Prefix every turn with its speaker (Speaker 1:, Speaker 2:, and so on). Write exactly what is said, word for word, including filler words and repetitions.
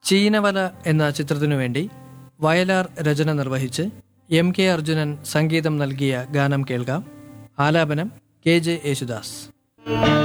Speaker 1: ചീനവല എന്ന ചിത്രത്തിനു വേണ്ടി വയലാർ രചന നിർവഹിച്ച് എം കെ അർജുനൻ സംഗീതം നൽകിയ ഗാനം കേൾക്കാം. ആലാപനം കെ ജെ യേശുദാസ്.